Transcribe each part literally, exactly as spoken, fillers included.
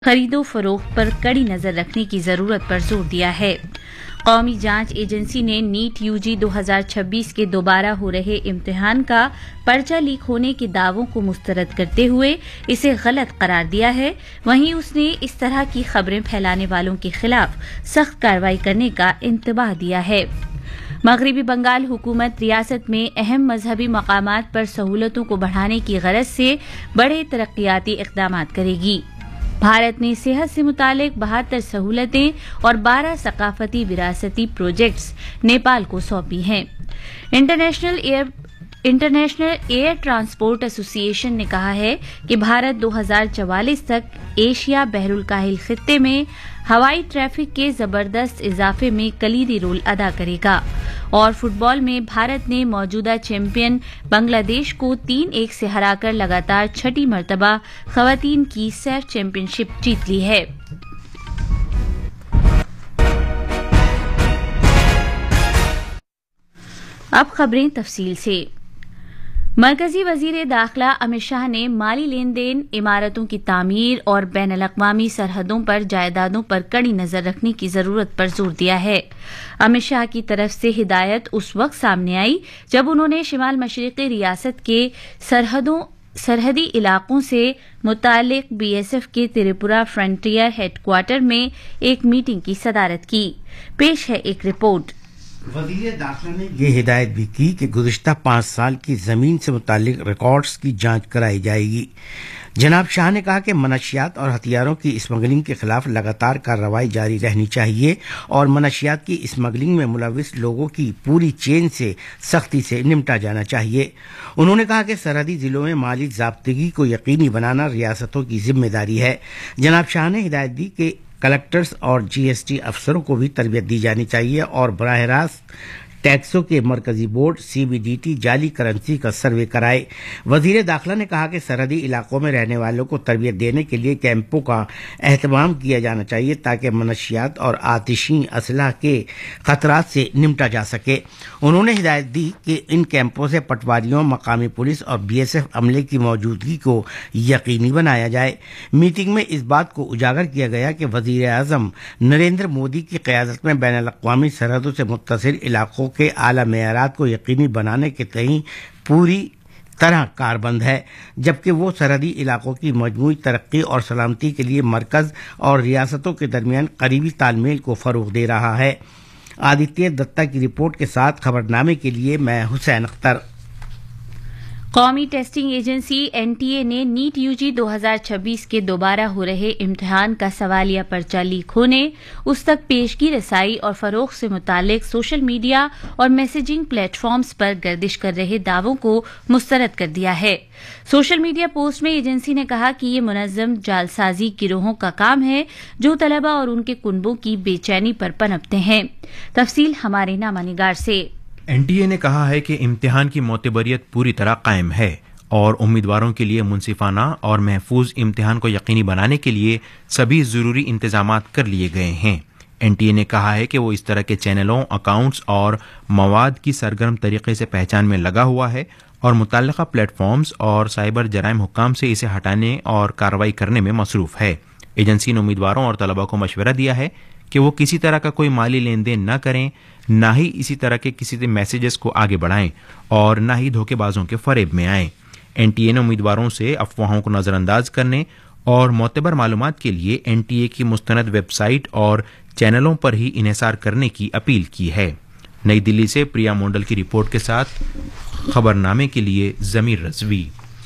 خرید و فروخت پر کڑی نظر رکھنے کی ضرورت پر زور دیا ہے۔ قومی جانچ ایجنسی نے نیٹ یو جی دو ہزار چھبیس کے دوبارہ ہو رہے امتحان کا پرچہ لیک ہونے کے دعووں کو مسترد کرتے ہوئے اسے غلط قرار دیا ہے۔ وہیں اس نے اس طرح کی خبریں پھیلانے والوں کے خلاف سخت کارروائی کرنے کا انتباہ دیا ہے۔ مغربی بنگال حکومت ریاست میں اہم مذہبی مقامات پر سہولتوں کو بڑھانے کی غرض سے بڑے ترقیاتی اقدامات کرے گی۔ بھارت نے صحت سے متعلق بہتر سہولتیں اور بارہ ثقافتی وراثتی پروجیکٹس نیپال کو سونپی ہیں۔ International air international air transport ایسوسی ایشن نے کہا ہے کہ بھارت دو ہزار چوالیس تک ایشیا بحر الکاہل خطے میں ہوائی ٹریفک کے زبردست اضافے میں کلیدی رول ادا کرے گا، اور فٹ بال میں بھارت نے موجودہ چیمپئن بنگلہ دیش کو تین ایک سے ہرا کر لگاتار چھٹی مرتبہ خواتین کی سیف چیمپئن شپ جیت لی ہے۔ اب خبریں تفصیل سے۔ مرکزی وزیر داخلہ امت شاہ نے مالی لین دین، عمارتوں کی تعمیر اور بین الاقوامی سرحدوں پر جائیدادوں پر کڑی نظر رکھنے کی ضرورت پر زور دیا ہے۔ امت شاہ کی طرف سے ہدایت اس وقت سامنے آئی جب انہوں نے شمال مشرقی ریاست کے سرحدوں سرحدی علاقوں سے متعلق بی ایس ایف کے تریپورہ فرنٹیئر ہیڈ کوارٹر میں ایک میٹنگ کی صدارت کی۔ پیش ہے ایک رپورٹ۔ وزیر داخلہ نے یہ ہدایت بھی کی کہ گزشتہ پانچ سال کی زمین سے متعلق ریکارڈز کی جانچ کرائی جائے گی۔ جناب شاہ نے کہا کہ منشیات اور ہتھیاروں کی اسمگلنگ کے خلاف لگاتار کارروائی جاری رہنی چاہیے اور منشیات کی اسمگلنگ میں ملوث لوگوں کی پوری چین سے سختی سے نمٹا جانا چاہیے۔ انہوں نے کہا کہ سرحدی ضلعوں میں مالی ضابطگی کو یقینی بنانا ریاستوں کی ذمہ داری ہے۔ جناب شاہ نے ہدایت دی کہ کلکٹرز اور جی ایس ٹی افسروں کو بھی تربیت دی جانی چاہیے اور براہ راست ٹیکسوں کے مرکزی board C B D T جعلی کرنسی کا سروے کرائے۔ وزیر داخلہ نے کہا کہ سرحدی علاقوں میں رہنے والوں کو تربیت دینے کے لیے کیمپوں کا اہتمام کیا جانا چاہیے تاکہ منشیات اور آتشی اسلحہ کے خطرات سے نمٹا جا سکے۔ انہوں نے ہدایت دی کہ ان کیمپوں سے پٹواریوں، مقامی پولیس اور بی ایس ایف عملے کی موجودگی کو یقینی بنایا جائے۔ میٹنگ میں اس بات کو اجاگر کیا گیا کہ وزیر اعظم نریندر مودی کی قیادت میں بین الاقوامی سرحدوں سے متصل علاقوں کے اعلیٰ معیارات کو یقینی بنانے کے تئیں پوری طرح کاربند ہے، جبکہ وہ سرحدی علاقوں کی مجموعی ترقی اور سلامتی کے لیے مرکز اور ریاستوں کے درمیان قریبی تال میل کو فروغ دے رہا ہے۔ آدتیہ دتا کی رپورٹ کے ساتھ خبرنامے کے لیے میں حسین اختر۔ قومی testing agency N T A نے نیٹ یو جی دو ہزار چھبیس کے دوبارہ ہو رہے امتحان کا سوالیہ پرچہ لیک ہونے، اس تک پیشگی رسائی اور فروغ سے متعلق سوشل میڈیا اور میسیجنگ پلیٹ فارمز پر گردش کر رہے دعووں کو مسترد کر دیا ہے۔ سوشل میڈیا پوسٹ میں ایجنسی نے کہا کہ یہ منظم جعلسازی گروہوں کا کام ہے جو طلبہ اور ان کے کنبوں کی بے چینی پر پنپتے ہیں۔ تفصیل ہمارے نامہ نگار سے۔ این ٹی اے نے کہا ہے کہ امتحان کی معتبریت پوری طرح قائم ہے اور امیدواروں کے لیے منصفانہ اور محفوظ امتحان کو یقینی بنانے کے لیے سبھی ضروری انتظامات کر لیے گئے ہیں۔ این ٹی اے نے کہا ہے کہ وہ اس طرح کے چینلوں، اکاؤنٹس اور مواد کی سرگرم طریقے سے پہچان میں لگا ہوا ہے اور متعلقہ پلیٹ فارمز اور سائبر جرائم حکام سے اسے ہٹانے اور کارروائی کرنے میں مصروف ہے۔ ایجنسی نے امیدواروں اور طلباء کو مشورہ دیا ہے کہ وہ کسی طرح کا کوئی مالی لین دین نہ کریں، نہ ہی اسی طرح کے کسی میسیجز کو آگے بڑھائیں اور نہ ہی دھوکے بازوں کے فریب میں آئیں۔ این ٹی اے نے امیدواروں سے افواہوں کو نظر انداز کرنے اور معتبر معلومات کے لیے این ٹی اے کی مستند ویب سائٹ اور چینلوں پر ہی انحصار کرنے کی اپیل کی ہے۔ نئی دلی سے پریا مونڈل کی رپورٹ کے ساتھ خبرنامے کے لیے ضمیر رضوی۔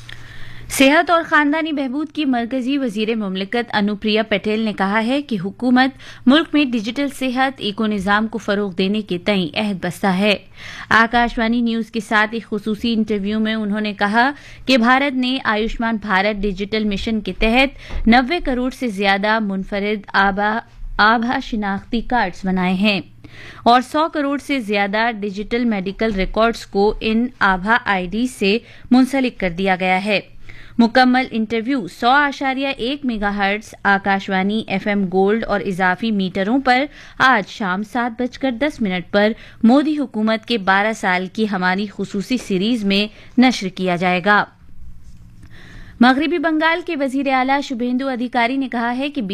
صحت اور خاندانی بہبود کی مرکزی وزیر مملکت انوپریا پٹیل نے کہا ہے کہ حکومت ملک میں ڈیجیٹل صحت ایکو نظام کو فروغ دینے کے تئیں عہد بستہ ہے۔ آکاش وانی نیوز کے ساتھ ایک خصوصی انٹرویو میں انہوں نے کہا کہ بھارت نے آیوشمان بھارت ڈیجیٹل مشن کے تحت نوے کروڑ سے زیادہ منفرد آبا آبھا شناختی کارڈز بنائے ہیں اور سو کروڑ سے زیادہ ڈیجیٹل میڈیکل ریکارڈز کو ان آبھا آئی ڈی سے منسلک کر دیا گیا ہے۔ مکمل انٹرویو سو اشاریہ ایک mega hertz Akashvani F M gold اور اضافی میٹروں پر آج شام سات بج کر دس منٹ پر مودی حکومت کے بارہ سال کی ہماری خصوصی سیریز میں نشر کیا جائے گا۔ मगरबी बंगाल के वजीर आला शुभेंदु अधिकारी ने कहा है कि